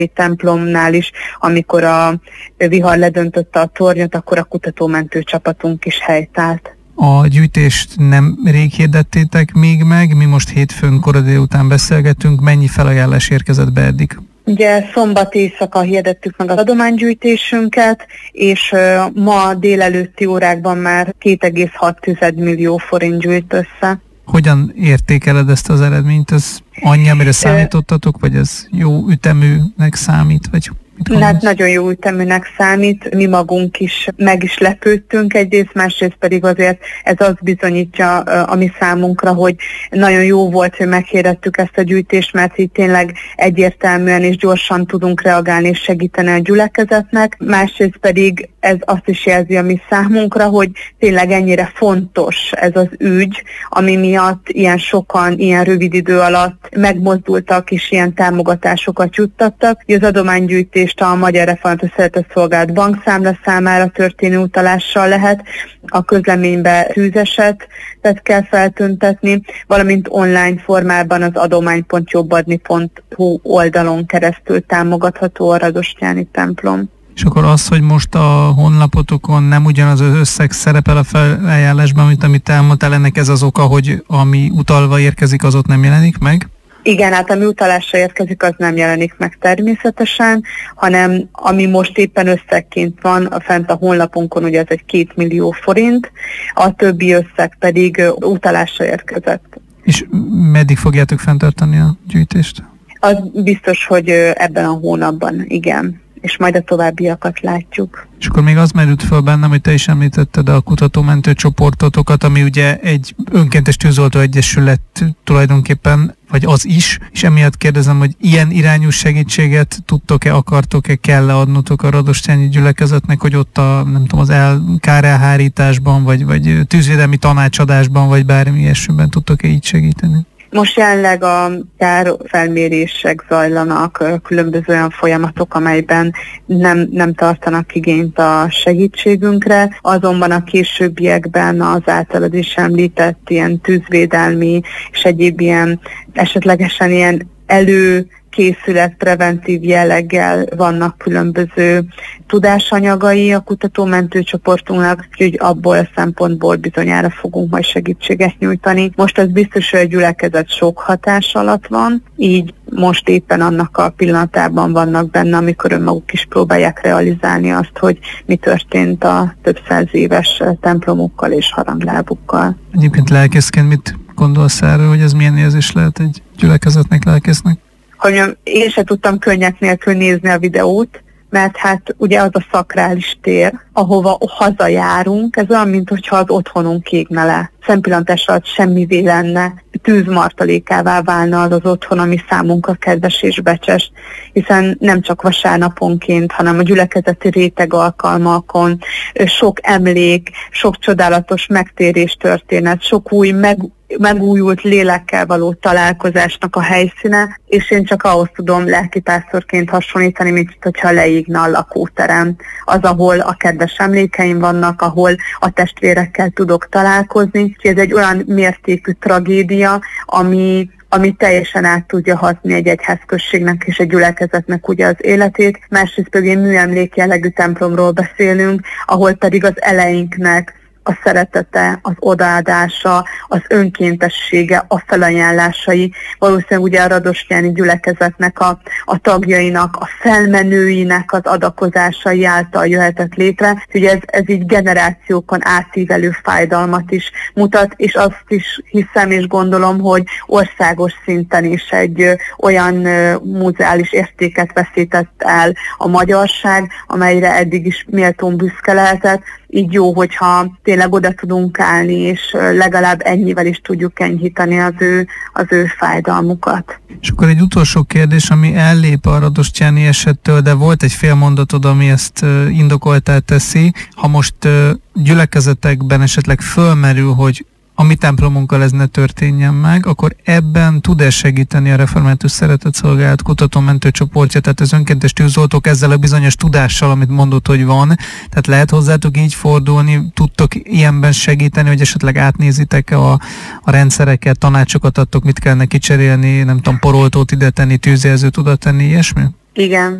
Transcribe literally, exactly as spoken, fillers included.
templomnál is, amikor a vihar ledöntötte a tornyot, akkor a kutatómentő csapatunk is helytált. A gyűjtést nem rég hirdettétek még meg, mi most hétfőn kora délután beszélgetünk, mennyi felajánlás érkezett be eddig? Ugye szombat éjszaka hirdettük meg az adománygyűjtésünket, és ma délelőtti órákban már két egész hat millió forint gyűjt össze. Hogyan értékeled ezt az eredményt? Ez annyi, amire számítottatok, vagy ez jó üteműnek számít? Vagy Hát nagyon jó üteműnek számít, mi magunk is meg is lepődtünk egyrészt, másrészt pedig azért ez azt bizonyítja a mi számunkra, hogy nagyon jó volt, hogy meghirdettük ezt a gyűjtést, mert így tényleg egyértelműen és gyorsan tudunk reagálni és segíteni a gyülekezetnek, másrészt pedig ez azt is jelzi a mi számunkra, hogy tényleg ennyire fontos ez az ügy, ami miatt ilyen sokan, ilyen rövid idő alatt megmozdultak és ilyen támogatásokat juttattak. Az adománygyűjtés a Magyar Református Szeretetszolgálat bankszámla számára történő utalással lehet, a közleménybe tűzeset kell feltüntetni, valamint online formában az adomány pont jobbadni pont hu oldalon keresztül támogatható a Radostyáni templom. És akkor az, hogy most a honlapotokon nem ugyanaz az összeg szerepel a felajánlásban, mint amit elmondtál, ennek ez az oka, hogy ami utalva érkezik, az ott nem jelenik meg? Igen, hát ami utalásra érkezik, az nem jelenik meg természetesen, hanem ami most éppen összegként van, a fent a honlapunkon, ugye ez egy két millió forint, a többi összeg pedig utalásra érkezett. És meddig fogjátok fenntartani a gyűjtést? Az biztos, hogy ebben a hónapban, igen. És majd a továbbiakat látjuk. És akkor még az merült föl bennem, hogy te is említetted a kutatómentő csoportotokat, ami ugye egy önkéntes tűzoltó egyesület tulajdonképpen, vagy az is, és emiatt kérdezem, hogy ilyen irányú segítséget tudtok-e, akartok-e, kell-e adnotok a radostyáni gyülekezetnek, hogy ott a, nem tudom, az el, kárelhárításban, vagy, vagy tűzvédelmi tanácsadásban, vagy bármi ilyesmiben tudtok-e így segíteni? Most jelenleg a kárfelmérések zajlanak, különböző olyan folyamatok, amelyben nem, nem tartanak igényt a segítségünkre, azonban a későbbiekben az általad is említett ilyen tűzvédelmi és egyéb ilyen esetlegesen ilyen elő készület preventív jelleggel vannak különböző tudásanyagai a kutatómentő csoportunknak, úgyhogy abból a szempontból bizonyára fogunk majd segítséget nyújtani. Most az biztos, hogy a gyülekezet sok hatás alatt van, így most éppen annak a pillanatában vannak benne, amikor önmaguk is próbálják realizálni azt, hogy mi történt a több száz éves templomukkal és haranglábukkal. Egyébként lelkészként mit gondolsz erről, hogy ez milyen érzés lehet egy gyülekezetnek, lelkésznek? Hogy én sem tudtam könnyek nélkül nézni a videót, mert hát ugye az a szakrális tér, ahova hazajárunk, ez olyan, mintha az otthonunk égne le. Szempillantás alatt semmivé lenne, tűzmartalékává válna az az otthon, ami számunkra kedves és becses, hiszen nem csak vasárnaponként, hanem a gyülekezeti réteg alkalmakon sok emlék, sok csodálatos megtérés történet, sok új meg megújult lélekkel való találkozásnak a helyszíne, és én csak ahhoz tudom lelkipásztorként hasonlítani, mint hogyha leégna a lakóterem. Az, ahol a kedves emlékeim vannak, ahol a testvérekkel tudok találkozni. Ez egy olyan mértékű tragédia, ami ami teljesen át tudja hatni egy egyházközségnek és egy gyülekezetnek ugye az életét. Másrészt pedig műemlék jellegű templomról beszélünk, ahol pedig az eleinknek a szeretete, az odaadása, az önkéntessége, a felajánlásai, valószínűleg ugye a radostyáni gyülekezetnek a, a tagjainak, a felmenőinek az adakozásai által jöhetett létre. Ugye ez, ez így generációkon átívelő fájdalmat is mutat, és azt is hiszem és gondolom, hogy országos szinten is egy ö, olyan ö, muzeális értéket veszített el a magyarság, amelyre eddig is méltón büszke lehetett. Így jó, hogyha tényleg oda tudunk állni, és legalább ennyivel is tudjuk enyhíteni az ő, az ő fájdalmukat. És akkor egy utolsó kérdés, ami ellép a radostyáni esettől, de volt egy fél mondatod, ami ezt indokoltá teszi. Ha most gyülekezetekben esetleg fölmerül, hogy a mi templomunkkal ez ne történjen meg, akkor ebben tud-e segíteni a Református Szeretetszolgálat kutatómentő csoportja, tehát az önkéntes tűzoltók ezzel a bizonyos tudással, amit mondott, hogy van, tehát lehet hozzátok így fordulni, tudtok ilyenben segíteni, hogy esetleg átnézitek a, a rendszereket, tanácsokat adtok, mit kellene kicserélni, nem tudom, poroltót ide tenni, tűzjelzőt oda tenni, ilyesmi? Igen.